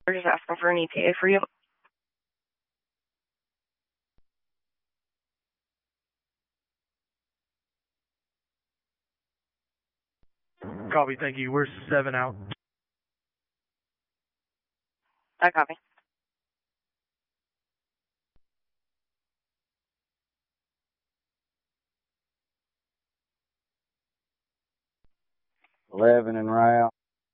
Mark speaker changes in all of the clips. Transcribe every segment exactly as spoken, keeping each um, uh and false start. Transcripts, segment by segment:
Speaker 1: We're just asking for an E T A for you.
Speaker 2: Copy, thank you. We're seven out.
Speaker 1: I copy.
Speaker 3: eleven en route.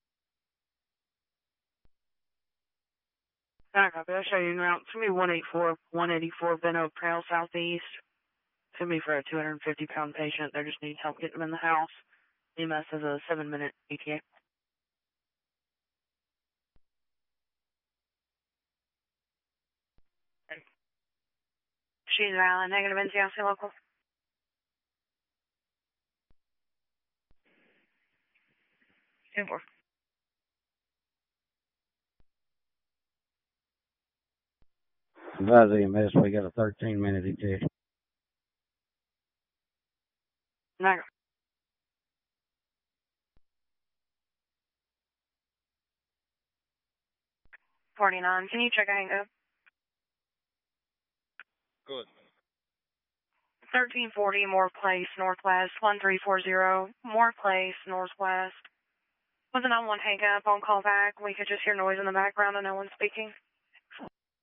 Speaker 1: I copy. I'll show you en route. It's going to be one eighty-four, one eighty-four Ben Oak Trail Southeast. It's going to be for a two hundred fifty pound patient. They just need help getting them in the house. E M S has a seven minute E T A. She's Island, negative N C L C local. ten four.
Speaker 3: Advise E M S, we got a thirteen minute E T A.
Speaker 1: Niagara. forty-nine. Can you check a hang up?
Speaker 4: Good.
Speaker 1: thirteen forty Moore Place, Northwest, one three four zero. Moore Place, Northwest. Was it on one hang up on call back? We could just hear noise in the background and no one speaking.